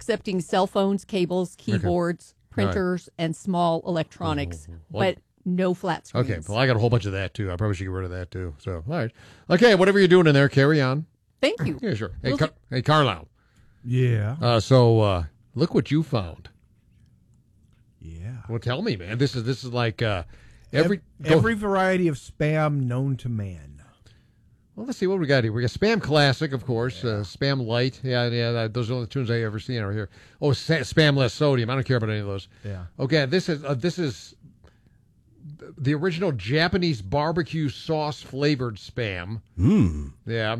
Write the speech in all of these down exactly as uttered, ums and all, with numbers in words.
accepting cell phones, cables, keyboards, okay. printers, right. and small electronics, oh, but no flat screens. Okay, well, I got a whole bunch of that, too. I probably should get rid of that, too. So, all right. Okay, whatever you're doing in there, carry on. Thank you. Yeah, sure. Hey, Car- hey Carlisle. Yeah. Uh, so, uh, look what you found. Yeah. Well, tell me, man. This is this is like uh, every every go- variety of spam known to man. Well, let's see what we got here. We got Spam Classic, of course. Yeah. Uh, Spam Light. Yeah, yeah. That, those are the tunes I ever seen over here. Oh, sa- Spam Less Sodium. I don't care about any of those. Yeah. Okay. This is uh, this is the original Japanese barbecue sauce flavored Spam. Hmm. Yeah.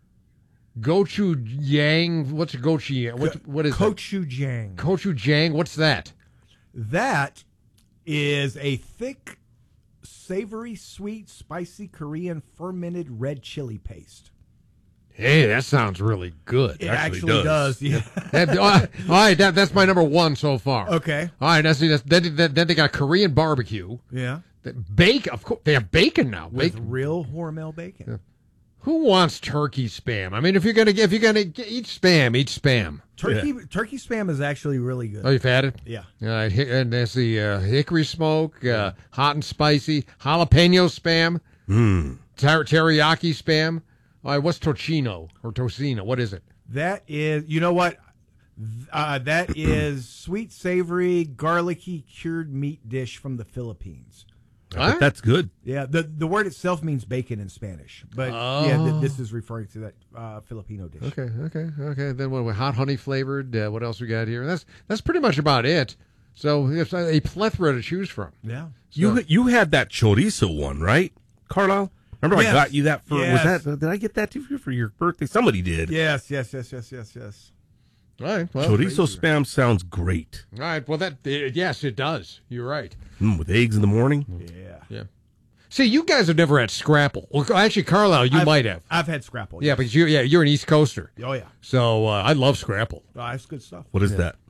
Gochujang. What's gochujang? What what is Gochujang? Gochujang. What's that? That is a thick, savory, sweet, spicy Korean fermented red chili paste. Hey, that sounds really good. It actually, actually does. does. Yeah. that, all right, that, that's my number one so far. Okay. All right, that's, that's then, then they got Korean barbecue. Yeah. Bacon, of course, they have bacon now. With bacon. real Hormel bacon. Yeah. Who wants turkey Spam? I mean, if you're gonna if you're gonna eat Spam, eat Spam. Turkey yeah. turkey Spam is actually really good. Oh, you've had it? Yeah. All right, and that's the uh, hickory smoke, uh, hot and spicy, jalapeno Spam, mm. ter- teriyaki Spam. All right, what's tocino or tocino? What is it? That is, you know what? Uh, that is sweet, savory, garlicky cured meat dish from the Philippines. Huh? That's good. Yeah, the the word itself means bacon in Spanish, but oh. yeah, th- this is referring to that uh, Filipino dish. Okay, okay, okay. Then what? Hot honey flavored. Uh, what else we got here? That's that's pretty much about it. So it's a plethora to choose from. Yeah. So. You you had that chorizo one, right, Carlisle? Remember yes. I got you that for yes. was that? Did I get that to you for your birthday? Somebody did. Yes, yes, yes, yes, yes, yes. All right. Well, chorizo Spam sounds great. All right. Well, that uh, yes, it does. You're right. Mm, with eggs in the morning. Yeah. Yeah. See, you guys have never had Scrapple. Well, actually, Carlisle, you I've, might have. I've had Scrapple. Yeah, yes. but you, yeah, you're an East Coaster. Oh yeah. So uh, I love Scrapple. Oh, that's good stuff. What is yeah. that?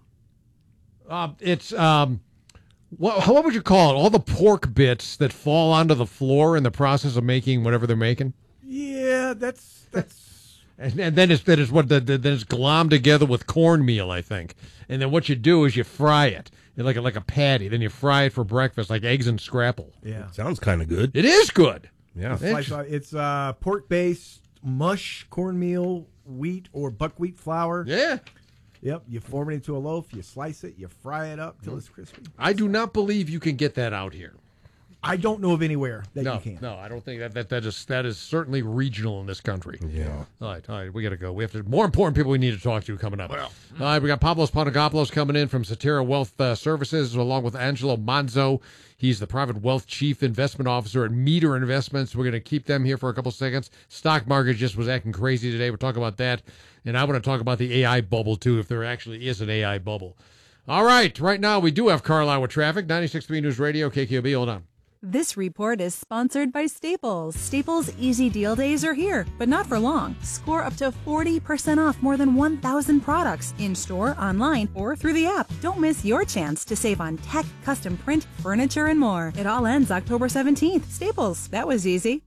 Uh, it's um, what what would you call it? All the pork bits that fall onto the floor in the process of making whatever they're making. Yeah, that's that's. And, and then it's then it's what the, the, then it's glommed together with cornmeal, I think. And then what you do is you fry it like a, like a patty. Then you fry it for breakfast, like eggs and Scrapple. Yeah, sounds kind of good. It is good. Yeah, it's, like, it's uh, pork-based mush, cornmeal, wheat or buckwheat flour. Yeah. Yep. You form it into a loaf. You slice it. You fry it up till it's crispy. I do not believe you can get that out here. I don't know of anywhere that no, you can. No, I don't think that, that that is that is certainly regional in this country. Yeah. All right, all right, we got to go. We have to more important people we need to talk to coming up. Well, all right, we got Pavlos Panagopoulos coming in from Cetera Wealth uh, Services, along with Angelo Manzo. He's the private wealth chief investment officer at Meter Investments. We're going to keep them here for a couple seconds. Stock market just was acting crazy today. We're talking about that, and I want to talk about the A I bubble too, if there actually is an A I bubble. All right, right now we do have Carlisle with traffic. ninety-six point three News Radio, K K O B. Hold on. This report is sponsored by Staples. Staples Easy Deal Days are here, but not for long. Score up to forty percent off more than one thousand products in-store, online, or through the app. Don't miss your chance to save on tech, custom print, furniture, and more. It all ends October seventeenth. Staples, that was easy.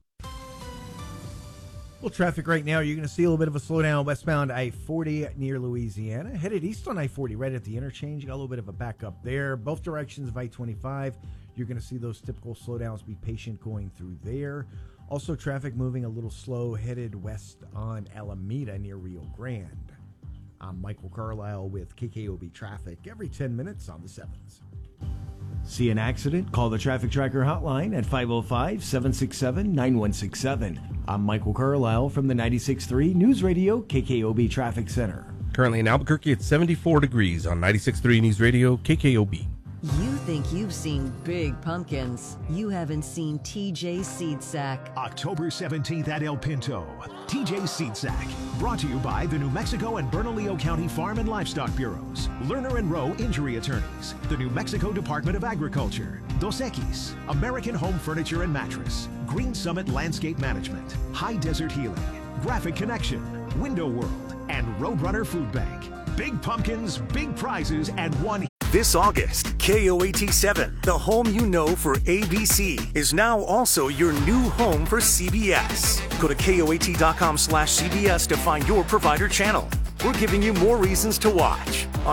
Well, traffic right now, you're going to see a little bit of a slowdown westbound I forty near Louisiana. Headed east on I forty right at the interchange. You got a little bit of a backup there. Both directions of I twenty-five. You're going to see those typical slowdowns. Be patient going through there. Also, traffic moving a little slow headed west on Alameda near Rio Grande. I'm Michael Carlisle with K K O B Traffic every ten minutes on the sevens. See an accident? Call the Traffic Tracker hotline at five oh five, seven six seven, nine one six seven. I'm Michael Carlisle from the ninety-six point three News Radio K K O B Traffic Center. Currently in Albuquerque, it's seventy-four degrees on ninety-six point three News Radio K K O B. You think you've seen big pumpkins. You haven't seen T J Seed Sack. October seventeenth at El Pinto. T J Seed Sack. Brought to you by the New Mexico and Bernalillo County Farm and Livestock Bureaus. Lerner and Rowe Injury Attorneys. The New Mexico Department of Agriculture. Dos Equis. American Home Furniture and Mattress. Green Summit Landscape Management. High Desert Healing. Graphic Connection. Window World. And Roadrunner Food Bank. Big pumpkins, big prizes, and one... This August, K O A T seven, the home you know for A B C, is now also your new home for C B S. Go to K O A T dot com slash C B S to find your provider channel. We're giving you more reasons to watch.